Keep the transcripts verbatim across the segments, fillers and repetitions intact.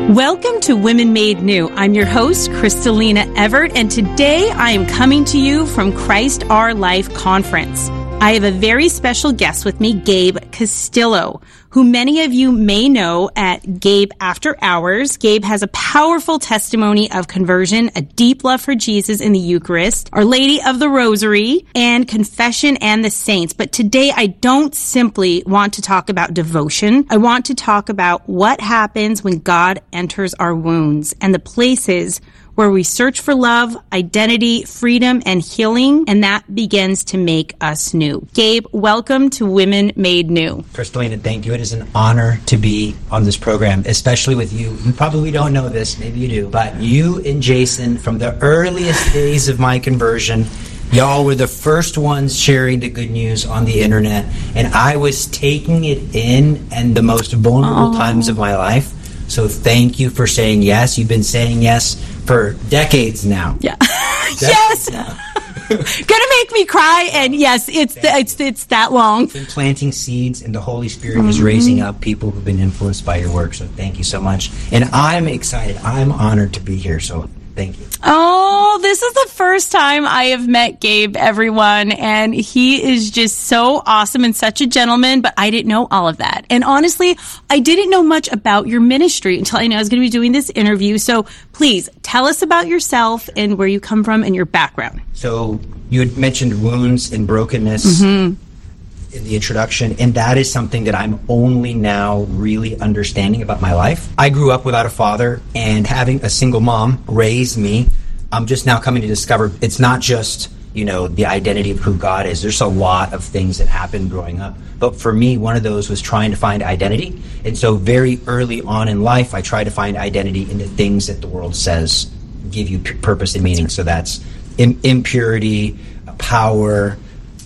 Welcome to Women Made New. I'm your host, Kristalina Everett, and today I am coming to you from Christ Our Life Conference. I have a very special guest with me, Gabe Castillo, who many of you may know at Gabe After Hours. Gabe has a powerful testimony of conversion, a deep love for Jesus in the Eucharist, Our Lady of the Rosary, and confession and the saints. But today I don't simply want to talk about devotion. I want to talk about what happens when God enters our wounds and the places where we search for love, identity, freedom, and healing, and that begins to make us new. Gabe, welcome to Women Made New. Kristalina, thank you. It is an honor to be on this program, especially with you. You probably don't know this, maybe you do, but you and Jason, from the earliest days of my conversion, y'all were the first ones sharing the good news on the internet, and I was taking it in in the most vulnerable Aww. times of my life. So thank you for saying yes. You've been saying yes for decades now. Yeah. Yes. Now. Gonna make me cry, and yes, it's the, it's it's that long. Been planting seeds, and the Holy Spirit mm-hmm. is raising up people who've been influenced by your work. So thank you so much, and I'm excited. I'm honored to be here. So thank you. Oh, this is the first time I have met Gabe, everyone, and he is just so awesome and such a gentleman, but I didn't know all of that. And honestly, I didn't know much about your ministry until I knew I was going to be doing this interview. So please tell us about yourself and where you come from and your background. So you had mentioned wounds and brokenness. Mm-hmm. in the introduction, and that is something that I'm only now really understanding about my life. I grew up without a father, and having a single mom raise me, I'm just now coming to discover it's not just, you know, the identity of who God is. There's a lot of things that happened growing up. But for me, one of those was trying to find identity. And so very early on in life, I tried to find identity in the things that the world says give you p- purpose and meaning. So that's im- impurity, power,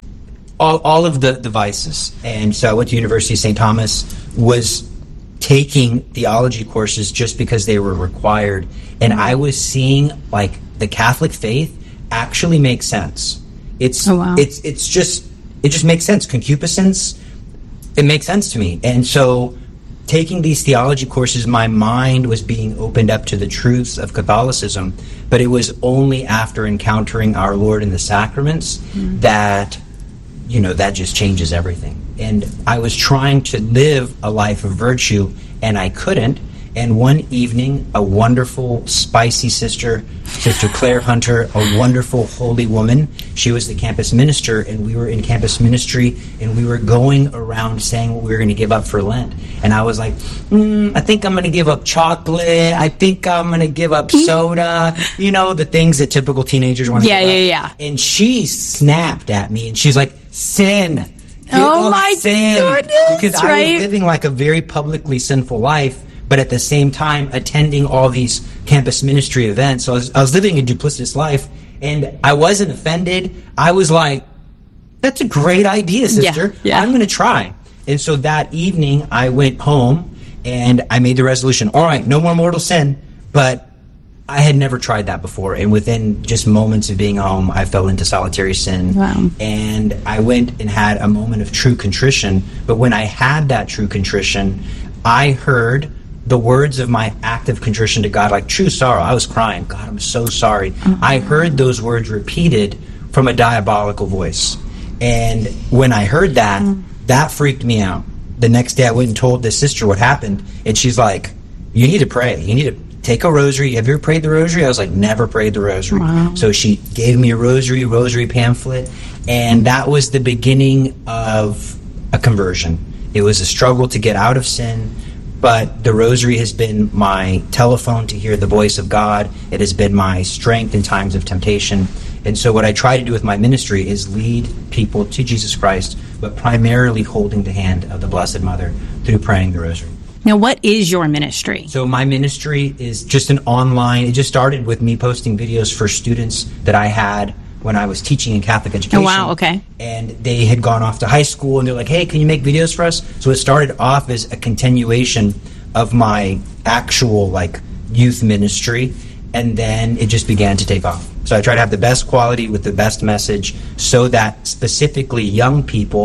All, all of the, the vices. And so I went to University of Saint Thomas, was taking theology courses just because they were required. And I was seeing, like, the Catholic faith actually makes sense. It's, oh, wow. it's, it's just, it just makes sense. Concupiscence, it makes sense to me. And so taking these theology courses, my mind was being opened up to the truths of Catholicism. But it was only after encountering our Lord in the sacraments mm. that you know, that just changes everything. And I was trying to live a life of virtue, and I couldn't. And one evening, a wonderful, spicy sister, Sister Claire Hunter, a wonderful, holy woman, she was the campus minister, and we were in campus ministry, and we were going around saying what we were going to give up for Lent. And I was like, mm, I think I'm going to give up chocolate. I think I'm going to give up soda. You know, the things that typical teenagers want to yeah, give yeah, up. Yeah, yeah. And she snapped at me, and she's like, sin. Give oh, my sin. goodness. Because right? I was living like a very publicly sinful life, but at the same time attending all these campus ministry events. So I was, I was living a duplicitous life, and I wasn't offended. I was like, that's a great idea, sister. Yeah, yeah. I'm going to try. And so that evening, I went home, and I made the resolution, all right, no more mortal sin. But I had never tried that before, and within just moments of being home, I fell into solitary sin. Wow. And I went and had a moment of true contrition. But when I had that true contrition, I heard the words of my act of contrition to God, like true sorrow. I was crying, God, I'm so sorry. Mm-hmm. I heard those words repeated from a diabolical voice. And when I heard that, mm-hmm. that freaked me out. The next day I went and told this sister what happened, and she's like, you need to pray. You need to take a rosary. Have you ever prayed the rosary? I was like, never prayed the rosary. Wow. So she gave me a rosary, rosary pamphlet, and that was the beginning of a conversion. It was a struggle to get out of sin, but the rosary has been my telephone to hear the voice of God. It has been my strength in times of temptation. And so what I try to do with my ministry is lead people to Jesus Christ, but primarily holding the hand of the Blessed Mother through praying the rosary. Now, what is your ministry? So my ministry is just an online, it just started with me posting videos for students that I had when I was teaching in Catholic education. Oh, wow, okay. And they had gone off to high school, and they're like, hey, can you make videos for us? So it started off as a continuation of my actual, like, youth ministry, and then it just began to take off. So I try to have the best quality with the best message so that specifically young people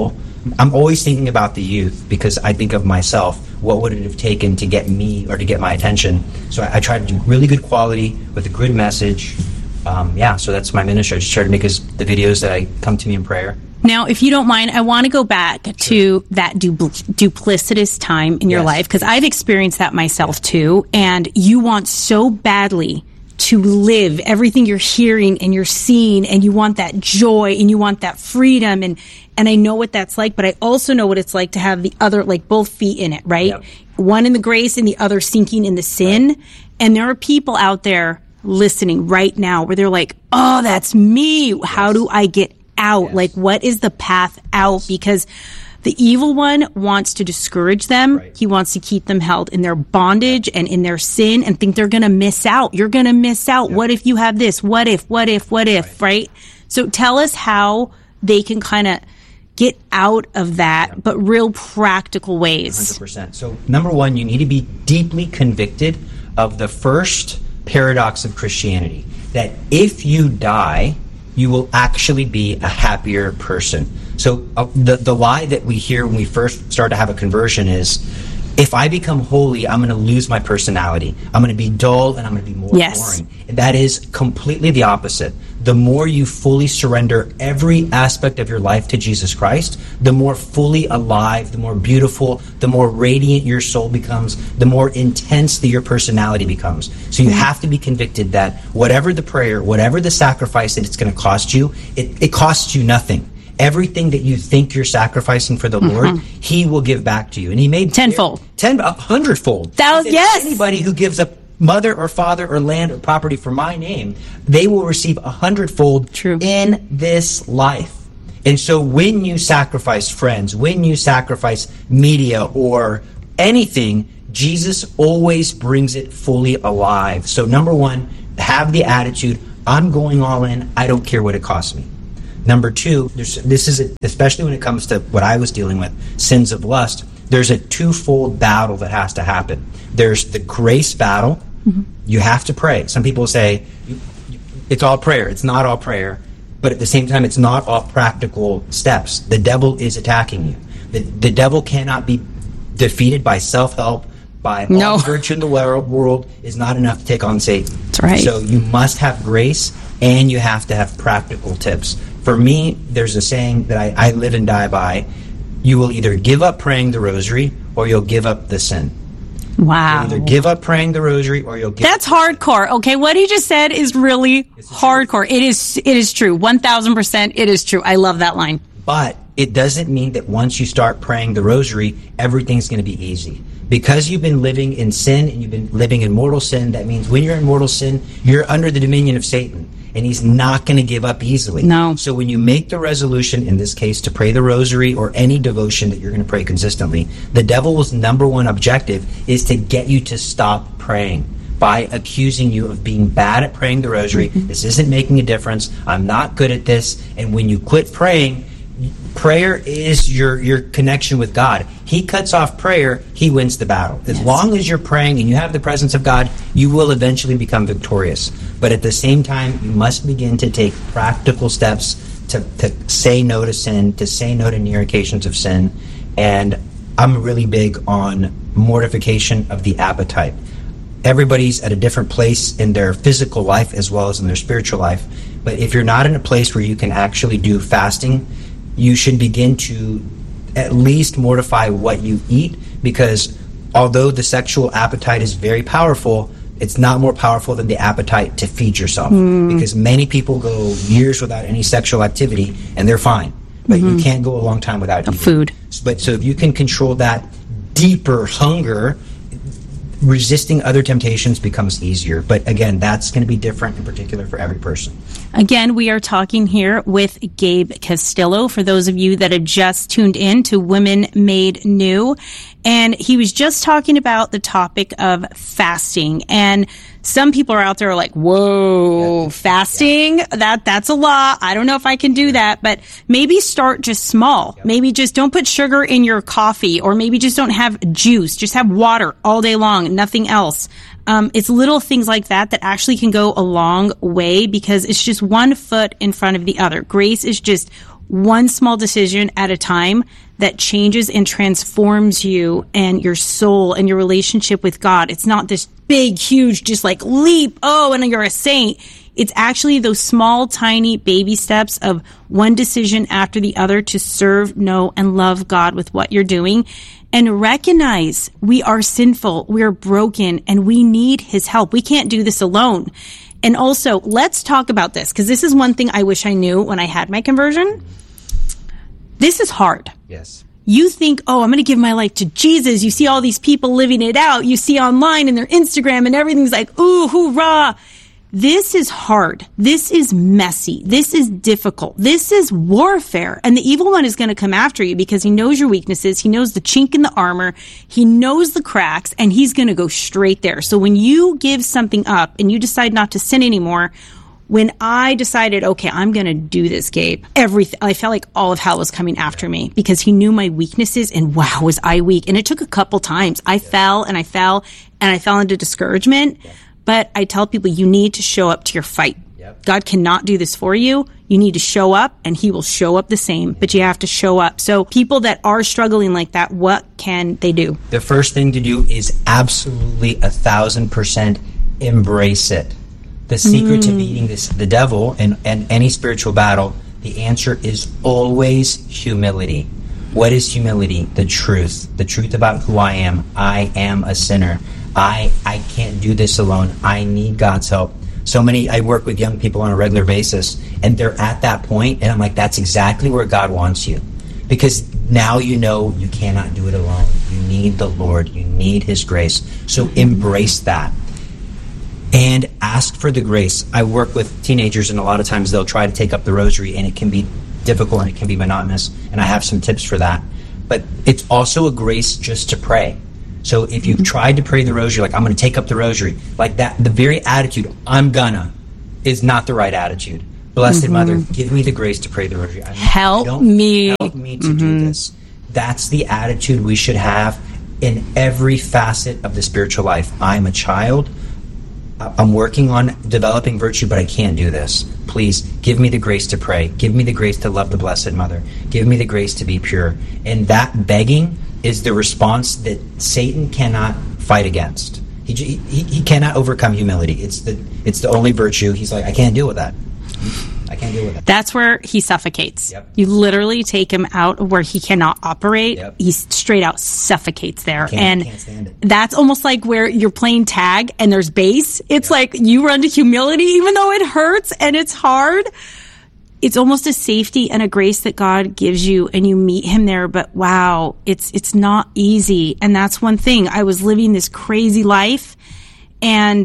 I'm always thinking about the youth because I think of myself. What would it have taken to get me or to get my attention? So I, I try to do really good quality with a good message. Um, yeah, so that's my ministry. I just try to make as, the videos that I come to me in prayer. Now, if you don't mind, I want to go back sure. to that du- duplicitous time in your yes. life, because I've experienced that myself too, and you want so badly to live everything you're hearing and you're seeing, and you want that joy and you want that freedom, and and I know what that's like, but I also know what it's like to have the other, like both feet in it, right? Yep. One in the grace and the other sinking in the sin. Right. And there are people out there listening right now where they're like, oh, that's me. How yes. do I get out? Yes. Like, what is the path out? Because the evil one wants to discourage them. Right. He wants to keep them held in their bondage and in their sin and think they're going to miss out. You're going to miss out. Yep. What if you have this? What if, what if, what if, right? right? So tell us how they can kind of get out of that, yep. but real practical ways. one hundred percent. So number one, you need to be deeply convicted of the first paradox of Christianity, that if you die, you will actually be a happier person. So uh, the the lie that we hear when we first start to have a conversion is, if I become holy, I'm going to lose my personality. I'm going to be dull and I'm going to be more yes. boring. And that is completely the opposite. The more you fully surrender every aspect of your life to Jesus Christ, the more fully alive, the more beautiful, the more radiant your soul becomes, the more intense that your personality becomes. So you mm-hmm. have to be convicted that whatever the prayer, whatever the sacrifice that it's going to cost you, it, it costs you nothing. Everything that you think you're sacrificing for the mm-hmm. Lord, He will give back to you. And He made tenfold, ten, a hundredfold. That, yes. Anybody who gives up mother or father or land or property for my name, they will receive a hundredfold True. in this life. And so when you sacrifice friends, when you sacrifice media or anything, Jesus always brings it fully alive. So number one, have the attitude, I'm going all in, I don't care what it costs me. Number two, there's, this is a, especially when it comes to what I was dealing with, sins of lust, there's a twofold battle that has to happen. There's the grace battle. Mm-hmm. You have to pray. Some people say it's all prayer. It's not all prayer. But at the same time, it's not all practical steps. The devil is attacking you. The, the devil cannot be defeated by self-help, by no. all the virtue in the world is not enough to take on Satan. That's right. So you must have grace, and you have to have practical tips. For me, there's a saying that I, I live and die by. You will either give up praying the rosary, or you'll give up the sin. Wow. You'll either give up praying the rosary, or you'll give That's up hardcore. Okay, what he just said is really hardcore. It is it is true. one thousand percent it is true. I love that line. But it doesn't mean that once you start praying the rosary, everything's going to be easy. Because you've been living in sin, and you've been living in mortal sin, that means when you're in mortal sin, you're under the dominion of Satan. And he's not going to give up easily. No. So when you make the resolution, in this case, to pray the rosary or any devotion that you're going to pray consistently, the devil's number one objective is to get you to stop praying by accusing you of being bad at praying the rosary. Mm-hmm. This isn't making a difference. I'm not good at this. And when you quit praying, prayer is your, your connection with God. He cuts off prayer, He wins the battle. As yes. long as you're praying and you have the presence of God, you will eventually become victorious. But at the same time, you must begin to take practical steps to, to say no to sin, to say no to near occasions of sin. And I'm really big on mortification of the appetite. Everybody's at a different place in their physical life as well as in their spiritual life. But if you're not in a place where you can actually do fasting, you should begin to at least mortify what you eat, because although the sexual appetite is very powerful, it's not more powerful than the appetite to feed yourself. Mm. Because many people go years without any sexual activity and they're fine. But mm-hmm. you can't go a long time without eating. Food. But so if you can control that deeper hunger, resisting other temptations becomes easier. But again, that's going to be different in particular for every person. Again, we are talking here with Gabe Castillo, for those of you that have just tuned in to Women Made New. And he was just talking about the topic of fasting. And some people are out there like, whoa, yeah. fasting, yeah. that that's a lot. I don't know if I can do that. But maybe start just small. Yeah. Maybe just don't put sugar in your coffee, or maybe just don't have juice. Just have water all day long, nothing else. Um, it's little things like that that actually can go a long way, because it's just one foot in front of the other. Grace is just one small decision at a time that changes and transforms you and your soul and your relationship with God. It's not this big, huge, just like leap, oh, and you're a saint. It's actually those small, tiny baby steps of one decision after the other to serve, know, and love God with what you're doing. And recognize we are sinful, we're broken, and we need his help. We can't do this alone. And also, let's talk about this, because this is one thing I wish I knew when I had my conversion. This is hard. Yes. You think, oh, I'm going to give my life to Jesus. You see all these people living it out. You see online and their Instagram and everything's like, ooh, hoorah. This is hard. This is messy. This is difficult. This is warfare. And the evil one is going to come after you because he knows your weaknesses. He knows the chink in the armor. He knows the cracks, and he's going to go straight there. So when you give something up and you decide not to sin anymore, when I decided, okay, I'm going to do this, Gabe, everything, I felt like all of hell was coming after me because he knew my weaknesses, and wow, was I weak. And it took a couple times. I fell and I fell and I fell into discouragement. But I tell people, you need to show up to your fight. Yep. God cannot do this for you. You need to show up, and he will show up the same, but you have to show up. So people that are struggling like that, what can they do? The first thing to do is absolutely a thousand percent embrace it. The secret mm. to beating this, the devil and, and any spiritual battle, the answer is always humility. What is humility? The truth. The truth about who I am. I am a sinner. I I can't do this alone. I need God's help. So many, I work with young people on a regular basis, and they're at that point, and I'm like, that's exactly where God wants you. Because now you know you cannot do it alone. You need the Lord. You need his grace. So embrace that. And ask for the grace. I work with teenagers, and a lot of times they'll try to take up the rosary, and it can be difficult and it can be monotonous, and I have some tips for that. But it's also a grace just to pray. So if you've tried to pray the rosary, like, I'm going to take up the rosary, like that, the very attitude, I'm gonna, is not the right attitude. Blessed mm-hmm. Mother, give me the grace to pray the rosary. I mean, help me. Help me to mm-hmm. do this. That's the attitude we should have in every facet of the spiritual life. I'm a child. I'm working on developing virtue, but I can't do this. Please give me the grace to pray. Give me the grace to love the Blessed Mother. Give me the grace to be pure. And that begging is the response that Satan cannot fight against. He, he he cannot overcome humility. It's the it's the only virtue. He's like, I can't deal with that. I can't deal with it. That's where he suffocates. Yep. You literally take him out of where he cannot operate. Yep. He straight out suffocates there. Can't, and can't stand it. That's almost like where you're playing tag and there's base. It's yep. like you run to humility even though it hurts and it's hard. It's almost a safety and a grace that God gives you, and you meet him there. But wow, it's it's not easy. And that's one thing. I was living this crazy life, and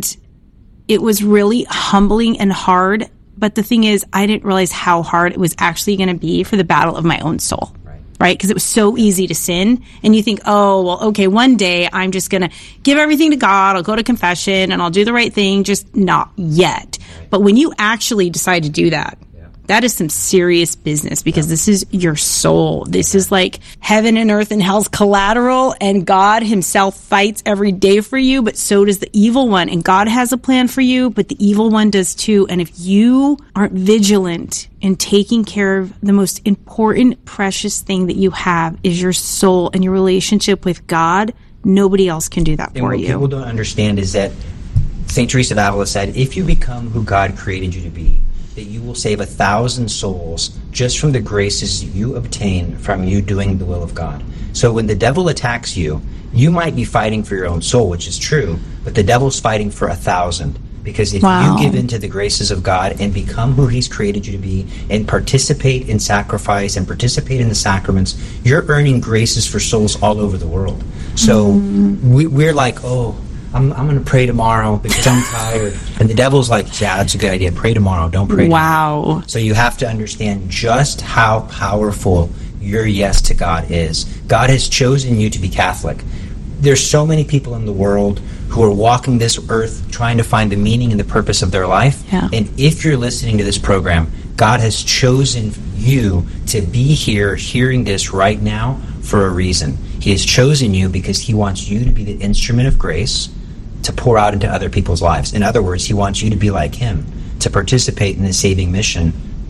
it was really humbling and hard. But the thing is, I didn't realize how hard it was actually going to be for the battle of my own soul. Right? Because it was so easy to sin. And you think, oh, well, okay, one day I'm just going to give everything to God. I'll go to confession and I'll do the right thing. Just not yet. Right. But when you actually decide to do that, that is some serious business, because this is your soul. This is like heaven and earth and hell's collateral, and God himself fights every day for you, but so does the evil one. And God has a plan for you, but the evil one does too. And if you aren't vigilant in taking care of the most important, precious thing that you have is your soul and your relationship with God, nobody else can do that and for what you. People don't understand is that Saint Teresa of Avila said, if you become who God created you to be, that you will save a thousand souls just from the graces you obtain from you doing the will of God. So when the devil attacks you, you might be fighting for your own soul, which is true, but the devil's fighting for a thousand. Because if wow. you give in to the graces of God and become who he's created you to be, and participate in sacrifice and participate in the sacraments, you're earning graces for souls all over the world. So mm-hmm. we, we're like, oh, I'm, I'm going to pray tomorrow because I'm tired. And the devil's like, yeah, that's a good idea. Pray tomorrow. Don't pray Wow. tomorrow. So you have to understand just how powerful your yes to God is. God has chosen you to be Catholic. There's so many people in the world who are walking this earth trying to find the meaning and the purpose of their life. Yeah. And if you're listening to this program, God has chosen you to be here hearing this right now for a reason. He has chosen you because he wants you to be the instrument of grace to pour out into other people's lives. In other words, he wants you to be like him, to participate in the saving mission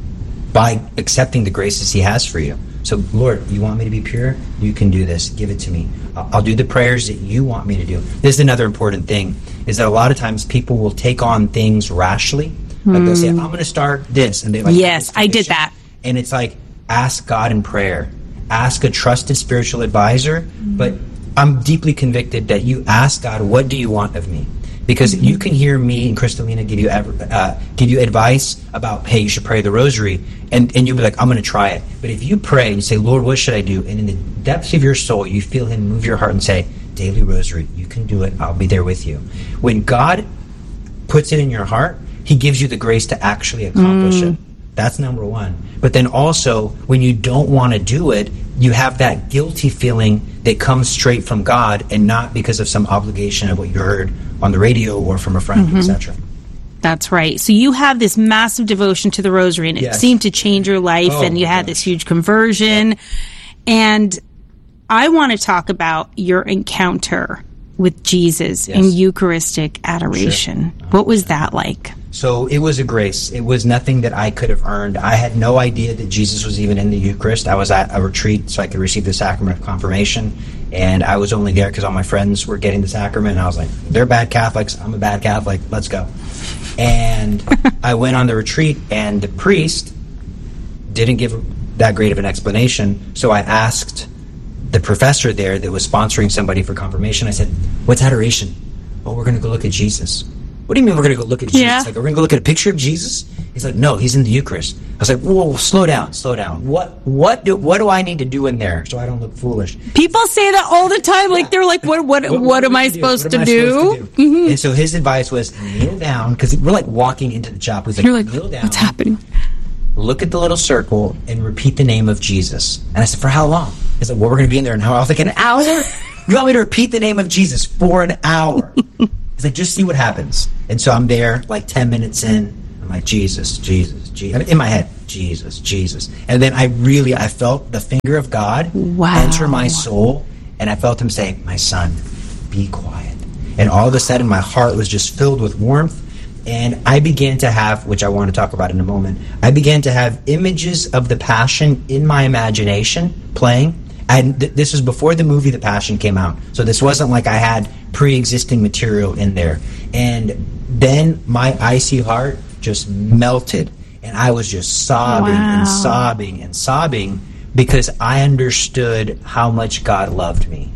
by accepting the graces he has for you. So, Lord, you want me to be pure? You can do this. Give it to me. I'll, I'll do the prayers that you want me to do. This is another important thing, is that a lot of times people will take on things rashly. Like they'll say, I'm going to start this. And they like, yes, I did that. And it's like, ask God in prayer. Ask a trusted spiritual advisor. Mm-hmm. But I'm deeply convicted that you ask God, what do you want of me? Because mm-hmm. you can hear me and Kristalina give you uh, give you advice about, hey, you should pray the rosary, and, and you'll be like, I'm going to try it. But if you pray and you say, Lord, what should I do? And in the depths of your soul, you feel him move your heart and say, daily rosary, you can do it. I'll be there with you. When God puts it in your heart, he gives you the grace to actually accomplish mm. it. That's number one. But then also, when you don't want to do it, you have that guilty feeling that comes straight from God and not because of some obligation of what you heard on the radio or from a friend, mm-hmm. et cetera. That's right. So you have this massive devotion to the rosary, and it yes. seemed to change your life, oh, and you had gosh. this huge conversion. Yeah. And I want to talk about your encounter with Jesus yes. in Eucharistic adoration. Sure. What was that like? So it was a grace. It was nothing that I could have earned. I had no idea that Jesus was even in the Eucharist. I was at a retreat so I could receive the sacrament of confirmation, and I was only there because all my friends were getting the sacrament, and I was like, they're bad Catholics, I'm a bad Catholic, let's go. And I went on the retreat, and the priest didn't give that great of an explanation, so I asked the professor there that was sponsoring somebody for confirmation, I said, what's adoration? Oh, we're going to go look at Jesus. What do you mean we're going to go look at Jesus? Yeah. Like, we're going to go look at a picture of Jesus? He's like, no, he's in the Eucharist. I was like, whoa, slow down, slow down. What what do, what do I need to do in there so I don't look foolish? People say that all the time. Like, they're like, what what, what, what am I supposed to do? do? Mm-hmm. And so his advice was, kneel down, because we're like walking into the chapel. He's like, You're like, kneel down. What's happening? Look at the little circle and repeat the name of Jesus. And I said, for how long? He's like, well, we're going to be in there an hour. I was like, an hour? You want me to repeat the name of Jesus for an hour? He's like, just see what happens. And so I'm there, like ten minutes in. I'm like, Jesus, Jesus, Jesus. In my head, Jesus, Jesus. And then I really, I felt the finger of God wow. enter my soul. And I felt him say, my son, be quiet. And all of a sudden, my heart was just filled with warmth. And I began to have, which I want to talk about in a moment, I began to have images of the Passion in my imagination playing. And th- this was before the movie The Passion came out. So this wasn't like I had pre-existing material in there. And then my icy heart just melted. And I was just sobbing wow. and sobbing and sobbing because I understood how much God loved me.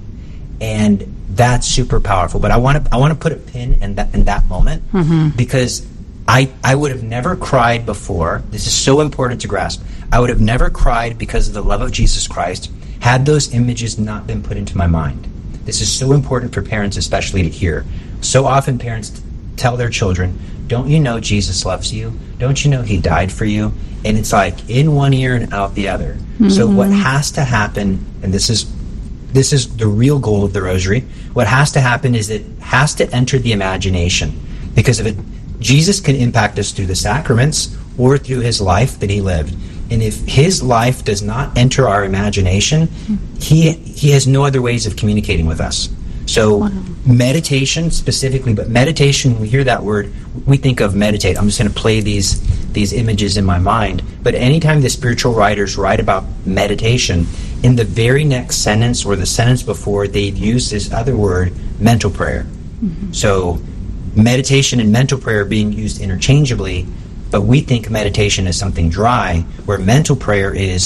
And that's super powerful. But I want to I want to put a pin in that in that moment mm-hmm. because I I would have never cried before. This is so important to grasp. I would have never cried because of the love of Jesus Christ had those images not been put into my mind. This is so important for parents especially to hear. So often parents t- tell their children, don't you know Jesus loves you? Don't you know he died for you? And it's like in one ear and out the other. Mm-hmm. So what has to happen, and this is this is the real goal of the Rosary, what has to happen is it has to enter the imagination. Because if it, Jesus can impact us through the sacraments or through his life that he lived. And if his life does not enter our imagination, he he has no other ways of communicating with us. So wow. meditation specifically, but meditation, when we hear that word, we think of meditate. I'm just going to play these these images in my mind. But anytime the spiritual writers write about meditation, in the very next sentence or the sentence before, they've used this other word, mental prayer. Mm-hmm. So meditation and mental prayer are being used interchangeably, but we think meditation is something dry, where mental prayer is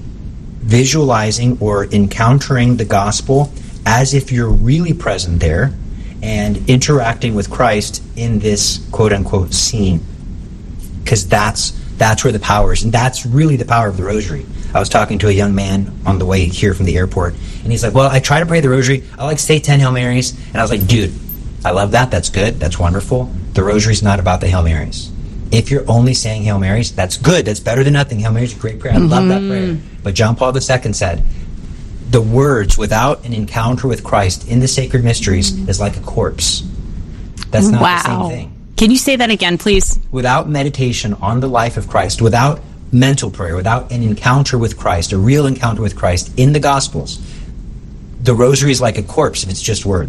visualizing or encountering the gospel as if you're really present there and interacting with Christ in this quote-unquote scene. Because that's that's where the power is, and that's really the power of the Rosary. I was talking to a young man on the way here from the airport, and he's like, well, I try to pray the Rosary. I like say ten Hail Marys. And I was like, dude, I love that. That's good. That's wonderful. The Rosary's not about the Hail Marys. If you're only saying Hail Marys, that's good. That's better than nothing. Hail Mary's a great prayer. I mm-hmm. love that prayer. But John Paul the Second said, the words without an encounter with Christ in the sacred mysteries mm-hmm. is like a corpse. That's not wow. the same thing. Can you say that again, please? Without meditation on the life of Christ, without mental prayer, without an encounter with Christ, a real encounter with Christ in the Gospels, the Rosary is like a corpse if it's just words.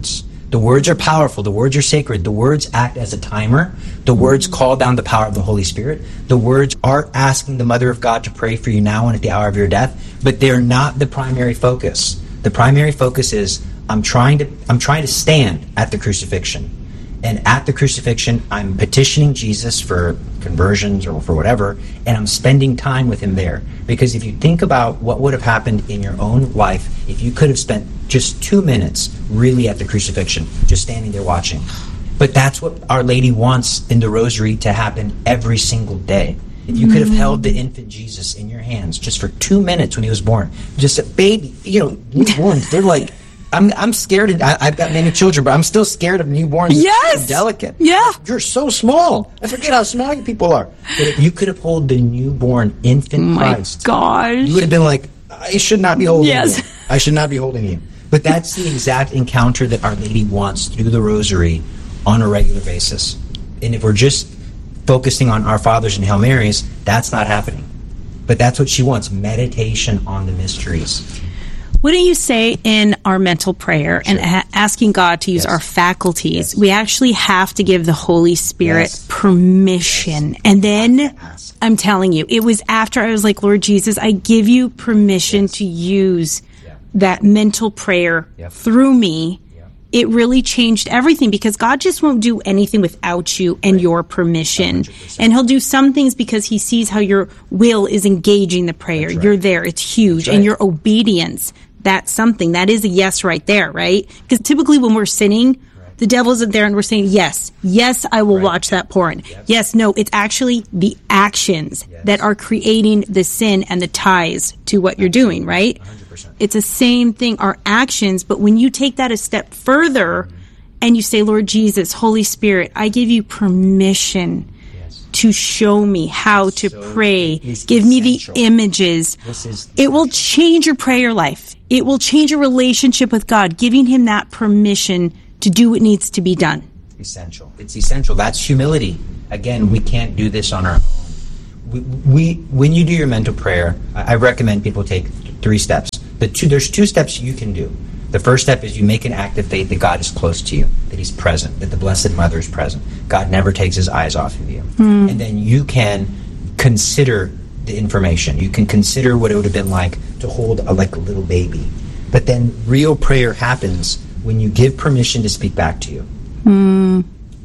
The words are powerful. The words are sacred. The words act as a timer. The words call down the power of the Holy Spirit. The words are asking the Mother of God to pray for you now and at the hour of your death, but they're not the primary focus. The primary focus is I'm trying to I'm trying to stand at the crucifixion. And at the crucifixion, I'm petitioning Jesus for conversions or for whatever, and I'm spending time with him there. Because if you think about what would have happened in your own life if you could have spent just two minutes really at the crucifixion, just standing there watching. But that's what Our Lady wants in the Rosary to happen every single day. If you could have held the infant Jesus in your hands just for two minutes when he was born, just a baby, you know, newborns, they're like, I'm I'm scared. Of, I, I've got many children, but I'm still scared of newborns. Yes, so delicate. Yeah, you're so small. I forget how small you people are. But if you could have held the newborn infant oh my Christ, gosh, you would have been like, I should not be holding yes. you. I should not be holding you. But that's the exact encounter that Our Lady wants through the Rosary on a regular basis. And if we're just focusing on Our Fathers and Hail Marys, that's not happening. But that's what she wants: meditation on the mysteries. Wouldn't you say in our mental prayer and Sure. a- asking God to use Yes. our faculties, Yes. we actually have to give the Holy Spirit Yes. permission. Yes. And then, Ask. I'm telling you, it was after I was like, Lord Jesus, I give you permission Yes. to use Yeah. that mental prayer Yep. through me. Yep. It really changed everything, because God just won't do anything without you and your permission. one hundred percent. And he'll do some things because he sees how your will is engaging the prayer. That's right. You're there. It's huge. That's And right. your obedience, that's something. That is a yes right there, right? Because typically when we're sinning, Right. the devil isn't there and we're saying, yes, yes, I will Right. watch that porn. Yes. Yes, no, it's actually the actions Yes. that are creating the sin and the ties to what you're doing, right? one hundred percent. It's the same thing, our actions. But when you take that a step further and you say, Lord Jesus, Holy Spirit, I give you permission Yes. to show me how to So pray. it is Give me the essential. images. This is It will change your prayer life. It will change your relationship with God, giving him that permission to do what needs to be done. essential. It's essential. That's humility. Again, we can't do this on our own. We, we when you do your mental prayer, I, I recommend people take three steps. The two there's two steps you can do. The first step is you make an act of faith that God is close to you, that he's present, that the Blessed Mother is present. God never takes his eyes off of you. Mm. And then you can consider the information. You can consider what it would have been like to hold a, like a little baby. But then real prayer happens when you give permission to speak back to you. Mm.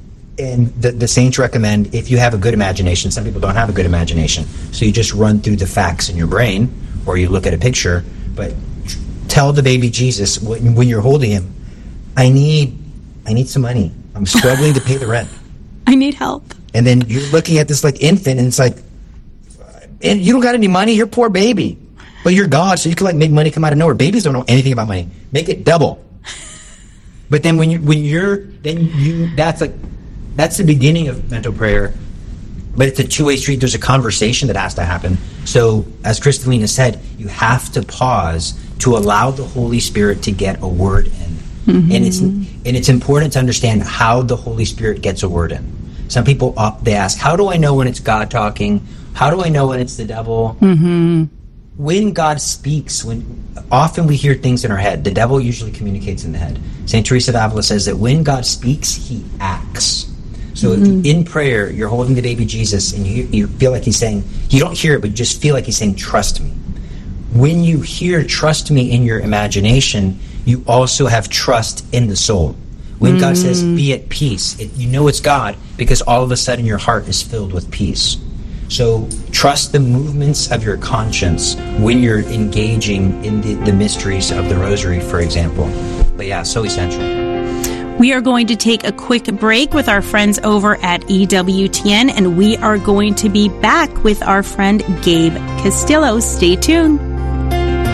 And the, the saints recommend, if you have a good imagination, some people don't have a good imagination, so you just run through the facts in your brain, or you look at a picture, but tell the baby Jesus, when, when you're holding him, I need, I need some money. I'm struggling to pay the rent. I need help. And then you're looking at this like infant, and it's like, and you don't got any money, you're a poor baby. But you're God, so you can like make money come out of nowhere. Babies don't know anything about money. Make it double. But then when you when you're then you that's like that's the beginning of mental prayer. But it's a two-way street. There's a conversation that has to happen. So as Kristalina said, you have to pause to allow the Holy Spirit to get a word in. Mm-hmm. And it's and it's important to understand how the Holy Spirit gets a word in. Some people uh, they ask, how do I know when it's God talking? How do I know when it's the devil? Mm-hmm. When God speaks, when often we hear things in our head, the devil usually communicates in the head. Saint Teresa of Avila says that when God speaks, he acts. So mm-hmm. if in prayer, you're holding the baby Jesus and you, you feel like he's saying, you don't hear it, but you just feel like he's saying, trust me. When you hear trust me in your imagination, you also have trust in the soul. When mm-hmm. God says, be at peace, it, you know it's God because all of a sudden your heart is filled with peace. So trust the movements of your conscience when you're engaging in the, the mysteries of the Rosary, for example. But yeah, so essential. We are going to take a quick break with our friends over at E W T N, and we are going to be back with our friend Gabe Castillo. Stay tuned.